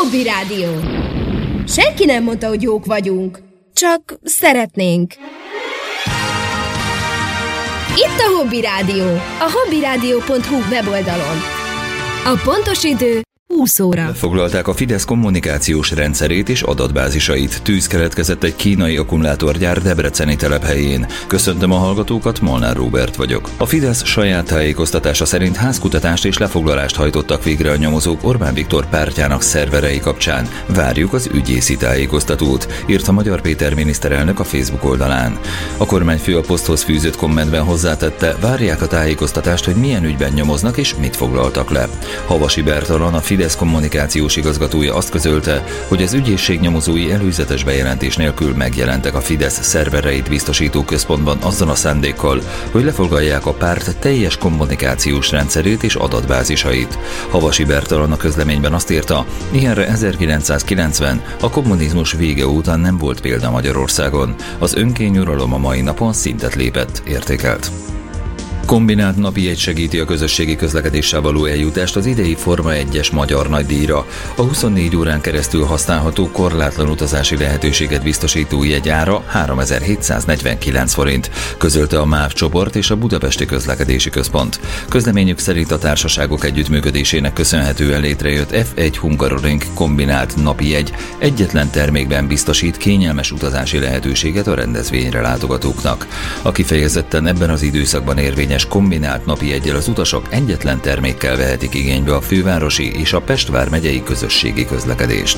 Hobby Rádió. Senki nem mondta, hogy jók vagyunk. Csak szeretnénk. Itt a Hobby Rádió. A hobbyradio.hu weboldalon. A pontos idő 20 óra. Foglalták a Fidesz kommunikációs rendszerét és adatbázisait. Tűz keletkezett egy kínai akkumulátorgyár debreceni telephelyén. Köszöntöm a hallgatókat, Molnár Róbert vagyok. A Fidesz saját tájékoztatása szerint házkutatást és lefoglalást hajtottak végre a nyomozók Orbán Viktor pártjának szerverei kapcsán. Várjuk az ügyészi tájékoztatót, írta Magyar Péter miniszterelnök a Facebook oldalán. A kormányfő a poszthoz fűzött kommentben hozzátette, várják a tájékoztatást, hogy milyen ügyben nyomoznak és mit foglaltak le. Havasi Bertalan, a Fidesz kommunikációs igazgatója azt közölte, hogy az ügyészség nyomozói előzetes bejelentés nélkül megjelentek a Fidesz szervereit biztosító központban azzal a szándékkal, hogy lefoglalják a párt teljes kommunikációs rendszerét és adatbázisait. Havasi Bertalan a közleményben azt írta, ilyenre 1990, a kommunizmus vége után nem volt példa Magyarországon. Az önkényuralom a mai napon szintet lépett, értékelt. Kombinált napi jegy segíti a közösségi közlekedéssel való eljutást az idei Forma 1-es magyar nagydíjra. A 24 órán keresztül használható korlátlan utazási lehetőséget biztosító jegy ára 3749 forint, közölte a MÁV csoport és a Budapesti Közlekedési Központ. Közleményük szerint a társaságok együttműködésének köszönhetően létrejött F1 Hungaroring kombinált napi jegy egyetlen termékben biztosít kényelmes utazási lehetőséget a rendezvényre látogatóknak. A kifejezetten ebben az időszakban érvényes kombinált napi jeggyel az utasok egyetlen termékkel vehetik igénybe a fővárosi és a Pest vármegyei közösségi közlekedést.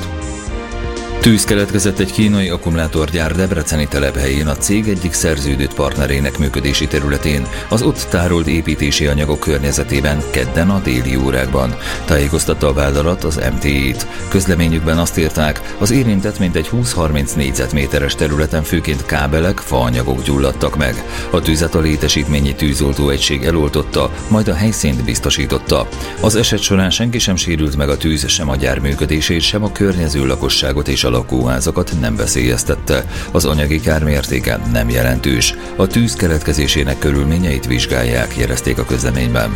Tűz keletkezett egy kínai akkumulátorgyár debreceni telephelyén a cég egyik szerződött partnerének működési területén, az ott tárolt építési anyagok környezetében kedden a déli órákban. Tájékoztatta a vállalat az MTI-t. Közleményükben azt írták, az érintett mintegy 20-30 négyzetméteres területen főként kábelek, faanyagok gyulladtak meg. A tüzet a létesítményi tűzoltó egység eloltotta, majd a helyszínt biztosította. Az eset során senki sem sérült meg, a tűz sem a gyár működését, sem a környező lakosságot és a lakóházakat nem veszélyeztette. Az anyagi kár mértéke nem jelentős. A tűz keletkezésének körülményeit vizsgálják, jelezték a közleményben.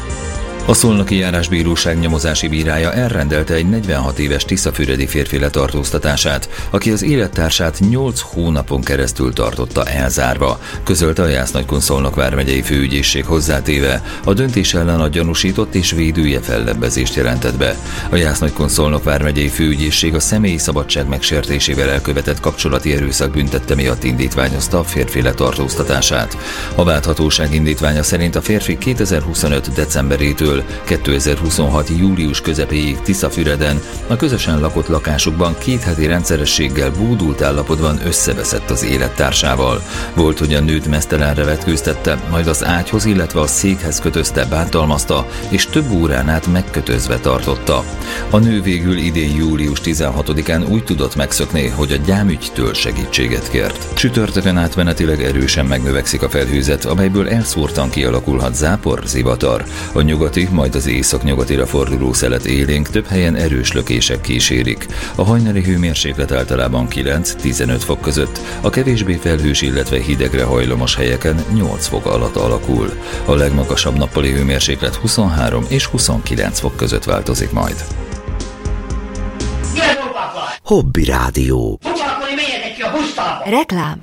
A Szolnoki Járásbíróság nyomozási bírája elrendelte egy 46 éves tiszafüredi férfi letartóztatását, aki az élettársát 8 hónapon keresztül tartotta elzárva, közölte a Jász-Nagykun-Szolnok vármegyei főügyészség hozzátéve. A döntés ellen a gyanúsított és védője fellebbezést jelentett be. A Jász-Nagykun-Szolnok vármegyei főügyészség a személyi szabadság megsértésével elkövetett kapcsolati erőszak büntette miatt indítványozta a férfi letartóztatását. A válthatóság indítványa szerint a férfi 2025. decemberétől 2026. július közepéig Tiszafüreden a közösen lakott lakásukban 2 heti rendszerességgel bódult állapotban összeveszett az élettársával. Volt, hogy a nőt meztelenre vetkőztette, majd az ágyhoz, illetve a székhez kötözte, bántalmazta, és több órán át megkötözve tartotta. A nő végül idén július 16-án úgy tudott megszökni, hogy a gyámügytől segítséget kért. Csütörtökön átmenetileg erősen megnövekszik a felhőzet, amelyből elszórtan kialakulhat zápor, zivatar. A nyugati, majd az északnyugatira forduló szelet élénk több helyen erős lökések kísérik. A hajnali hőmérséklet általában 9-15 fok között, a kevésbé felhős, illetve hidegre hajlamos helyeken 8 fok alatt alakul. A legmagasabb nappali hőmérséklet 23 és 29 fok között változik majd. Hobby Rádió. Reklám.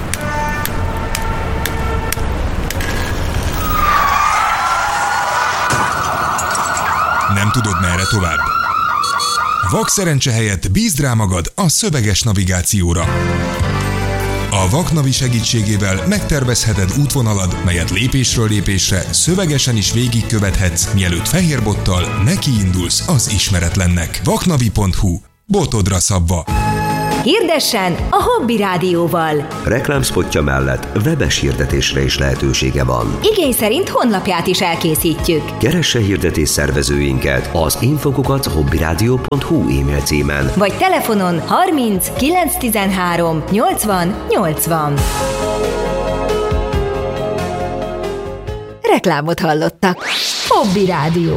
Nem tudod, merre tovább? Vakszerencse helyett bízd rá magad a szöveges navigációra. A Vaknavi segítségével megtervezheted útvonalad, melyet lépésről lépésre szövegesen is végigkövethetsz, mielőtt fehérbottal nekiindulsz az ismeretlennek. Vaknavi.hu. Botodra szabva. Hirdessen a Hobby Rádióval. Reklámspotja mellett webes hirdetésre is lehetősége van. Igény szerint honlapját is elkészítjük. Keresse hirdetés szervezőinket az info@hobbyradio.hu e-mail címen. Vagy telefonon 30 913 80 80. Reklámot hallottak. Hobby Rádió.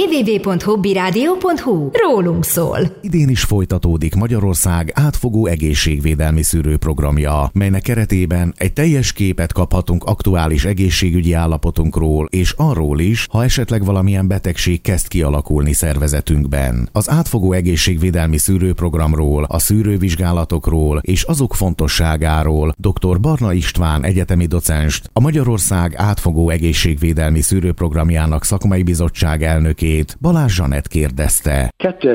www.hobbyradio.hu. Rólunk szól. Idén is folytatódik Magyarország átfogó egészségvédelmi szűrőprogramja, melynek keretében egy teljes képet kaphatunk aktuális egészségügyi állapotunkról, és arról is, ha esetleg valamilyen betegség kezd kialakulni szervezetünkben. Az átfogó egészségvédelmi szűrőprogramról, a szűrővizsgálatokról és azok fontosságáról dr. Barna István egyetemi docenst, a Magyarország átfogó egészségvédelmi szűrőprogramjának szakmai bizottság elnökét, Balázs Zsanett kérdezte.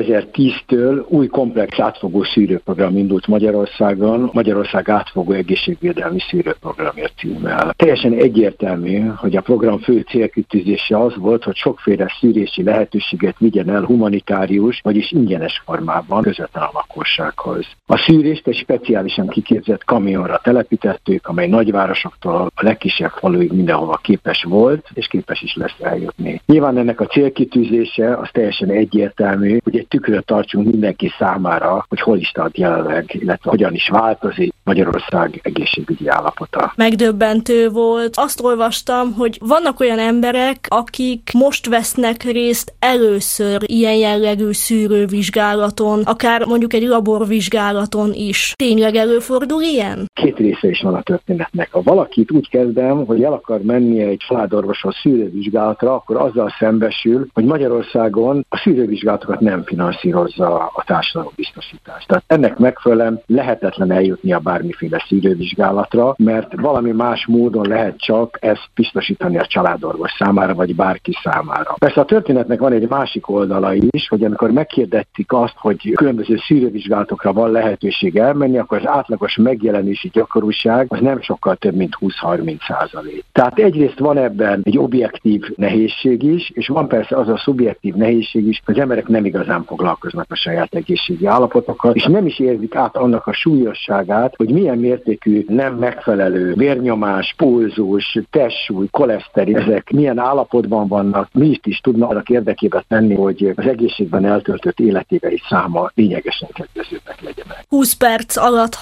2010-től új komplex átfogó szűrőprogram indult Magyarországon, Magyarország átfogó egészségvédelmi szűrőprogramja címmel. Teljesen egyértelmű, hogy a program fő célkitűzése az volt, hogy sokféle szűrési lehetőséget vigyen el humanitárius, vagyis ingyenes formában közvetlen a lakossághoz. A szűrést egy speciálisan kiképzett kamionra telepítettük, amely nagyvárosoktól a legkisebb faluig mindenhova képes volt, és képes is lesz eljutni. Nyilván ennek a célkitűzése az teljesen egyértelmű, hogy egy tükröt tartsunk mindenki számára, hogy hol is tart jelenleg, illetve hogyan is változik Magyarország egészségügyi állapota. Megdöbbentő volt. Azt olvastam, hogy vannak olyan emberek, akik most vesznek részt először ilyen jellegű szűrővizsgálaton, akár mondjuk egy laborvizsgálaton is. Tényleg előfordul ilyen? Két része is van a történetnek. Ha valakit úgy kezdem, hogy el akar mennie egy családorvoshoz szűrővizsgálatra, akkor azzal szembesül, hogy Magyarországon a szűrővizsgálatokat nem finanszírozza a társadalombiztosítás. Tehát ennek megfelelően lehetetlen eljutnia bármiféle szűrővizsgálatra, mert valami más módon lehet csak ezt biztosítani a családorvos számára, vagy bárki számára. Persze a történetnek van egy másik oldala is, hogy amikor megkérdezték azt, hogy különböző szűrővizsgálatokra van lehetőség elmenni, akkor az átlagos megjelenési gyakoriság az nem sokkal több, mint 20-30%. Tehát egyrészt van ebben egy objektív nehézség is, és van persze az a szubjektív nehézség is, hogy az emberek nem igazán foglalkoznak a saját egészségi állapotokkal, és nem is érzik át annak a súlyosságát, hogy milyen mértékű nem megfelelő vérnyomás, pulzus, testsúly, koleszterin, ezek milyen állapotban vannak, mi is tudna annak érdekében tenni, hogy az egészségben eltöltött életévei száma lényegesen kedvezőbbek legyenek. 20 perc alatt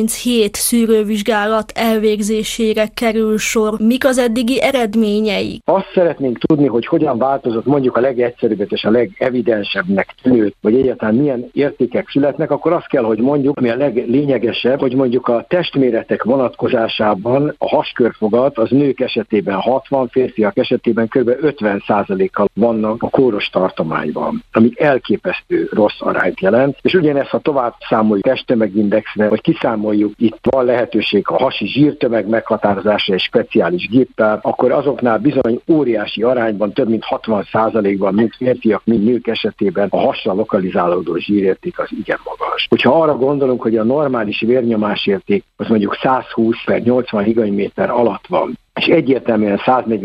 37 szűrővizsgálat elvégzésére kerül sor. Mik az eddigi eredményei? Azt szeretnénk tudni, hogy hogyan változott mondjuk a legegyszerűbbet és a legevidensebbnek tűnő, vagy egyáltalán milyen értékek születnek, akkor azt kell, hogy mondjuk, ami a leglényegesebb, hogy mondjuk a testméretek vonatkozásában a haskörfogat az nők esetében 60, férfiak esetében kb. 50%-kal vannak a kóros tartományban, ami elképesztő rossz arányt jelent, és ugyanezt, ha tovább számoljuk testtömegindexre, vagy kiszámoljuk, itt van lehetőség a hasi zsírtömeg meghatározása egy speciális géppel, akkor azoknál bizony óriási arányban, több mint 60%-ban, mint férfiak, mint nők esetében a hasra lokalizálódó zsírérték az igen magas. Hogyha arra gondolunk, hogy a normális vérnyomásérték az mondjuk 120/80 higanyméter alatt van, és egyértelműen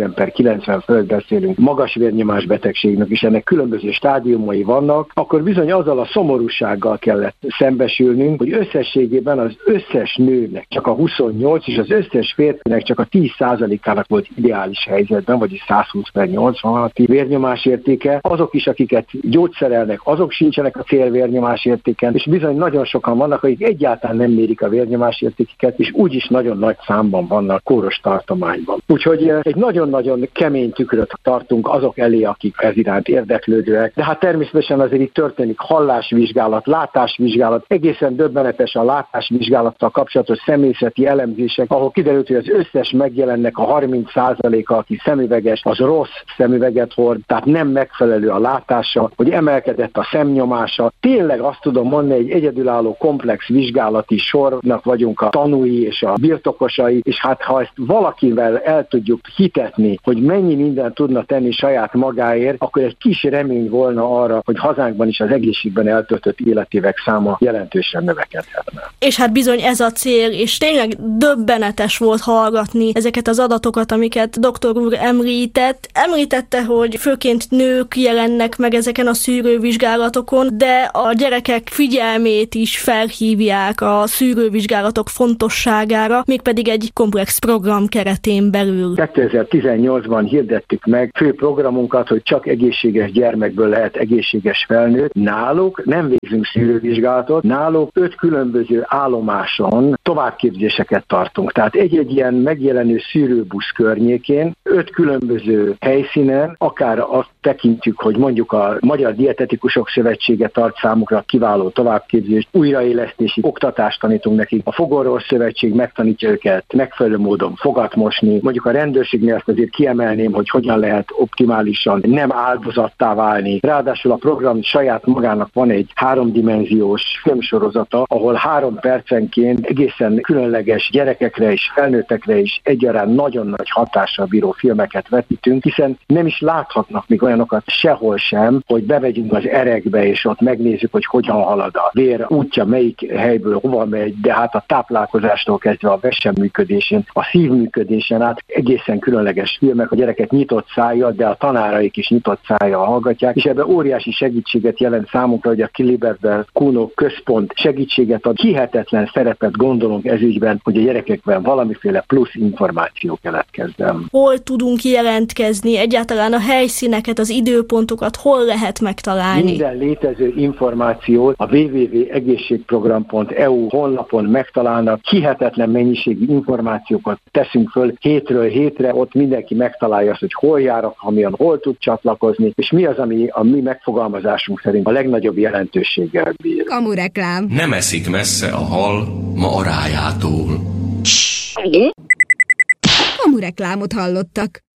140/90 fölött beszélünk magas vérnyomás betegségnek, és ennek különböző stádiumai vannak, akkor bizony azzal a szomorúsággal kellett szembesülnünk, hogy összességében az összes nőnek csak a 28, és az összes férfinek csak a 10%-ának volt ideális helyzetben, vagyis 120/80 vérnyomás értéke. Azok is, akiket gyógyszerelnek, azok sincsenek a célvérnyomás értéken, és bizony nagyon sokan vannak, akik egyáltalán nem mérik a vérnyomás értékeket, és úgyis nagyon nagy számban vannak kóros tartományban. Úgyhogy egy nagyon-nagyon kemény tükröt tartunk azok elé, akik ez iránt érdeklődőek. De hát természetesen azért itt történik hallásvizsgálat, látásvizsgálat, egészen döbbenetes a látásvizsgálattal kapcsolatos személyzeti elemzések, ahol kiderült, hogy az összes megjelennek a 30%-a, aki szemüveges, az rossz szemüveget hord, tehát nem megfelelő a látása, hogy emelkedett a szemnyomása. Tényleg azt tudom mondani, egy egyedülálló komplex vizsgálati sornak vagyunk a tanúi és a birtokosai, és hát ha ezt valakivel el tudjuk hitetni, hogy mennyi mindent tudna tenni saját magáért, akkor egy kis remény volna arra, hogy hazánkban is az egészségben eltöltött életévek száma jelentősen növekedhetne. És hát bizony ez a cél, és tényleg döbbenetes volt hallgatni ezeket az adatokat, amiket doktor úr említett. Említette, hogy főként nők jelennek meg ezeken a szűrővizsgálatokon, de a gyerekek figyelmét is felhívják a szűrővizsgálatok fontosságára, mégpedig egy komplex program keretében keretén belül. 2018-ban hirdettük meg fő programunkat, hogy csak egészséges gyermekből lehet egészséges felnőtt. Náluk nem végzünk szűrővizsgálatot, náluk 5 különböző állomáson továbbképzéseket tartunk. Tehát egy-egy ilyen megjelenő szűrőbusz környékén 5 különböző helyszínen, akár azt tekintjük, hogy mondjuk a Magyar Dietetikusok Szövetsége tart számukra kiváló továbbképzést, újraélesztési oktatást tanítunk nekik, a Fogorvos Szövetség megtanítja őket megfelelő módon fogat mosni, mondjuk a rendőrségnél ezt azért kiemelném, hogy hogyan lehet optimálisan nem áldozattá válni. Ráadásul a program saját magának van egy 3-dimenziós filmsorozata, ahol 3 percenként egészen különleges gyerekekre és felnőttekre is egyaránt nagyon nagy hatással bíró filmeket vetítünk, hiszen nem is láthatnak még olyanokat sehol sem, hogy bevegyünk az erekbe, és ott megnézzük, hogy hogyan halad a vér útja, melyik helyből hova megy, de hát a táplálkozástól kezdve a vese működésén, a szív működésen át egészen különleges filmek, a gyerekek nyitott szája, de a tanáraik is nyitott szája hallgatják, és ebben óriási segítséget jelent számunkra, hogy a Kilibertben Kuno központ segítséget ad. Hihetetlen szerepet gondolunk ez ügyben, hogy a gyerekekben valamiféle plusz információ keletkezzen. Hol tudunk jelentkezni, egyáltalán a helyszíneket, az időpontokat hol lehet megtalálni? Minden létező információt a www.egészségprogram.eu honlapon megtalálnak. Hihetetlen mennyiségű információkat teszünk föl hétről hétre, ott mindenki megtalálja azt, hogy hol jár a kamion, hol tud csatlakozni, és mi az, ami a mi megfogalmazásunk szerint a legnagyobb jelentőséggel bír. Kamureklám. Nem eszik messze a hal ma a rájától. Kamureklámot hallottak.